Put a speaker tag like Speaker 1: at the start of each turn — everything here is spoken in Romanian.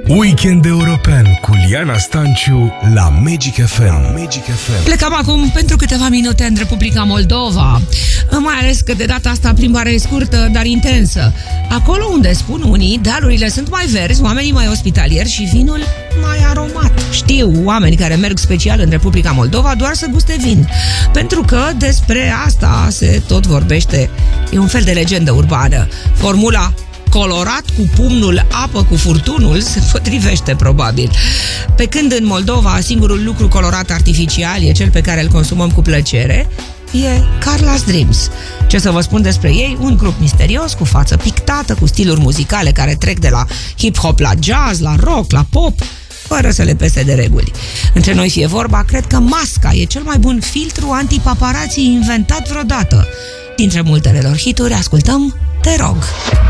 Speaker 1: Weekend european cu Liana Stanciu la Magic FM.
Speaker 2: Plecăm acum pentru câteva minute în Republica Moldova, mai ales că de data asta plimbarea e scurtă, dar intensă. Acolo unde, spun unii, dealurile sunt mai verzi, oamenii mai ospitalieri și vinul mai aromat. Știu oameni care merg special în Republica Moldova doar să guste vin, pentru că despre asta se tot vorbește. E un fel de legendă urbană. Formula colorat cu pumnul, apă cu furtunul se potrivește probabil. Pe când în Moldova singurul lucru colorat artificial e cel pe care îl consumăm cu plăcere, e Carla's Dreams. Ce să vă spun despre ei? Un grup misterios cu față pictată, cu stiluri muzicale care trec de la hip-hop la jazz, la rock, la pop, fără să le pese de reguli. Între noi fie vorba, cred că masca e cel mai bun filtru anti-paparații inventat vreodată. Dintre multele lor hituri ascultăm Te rog.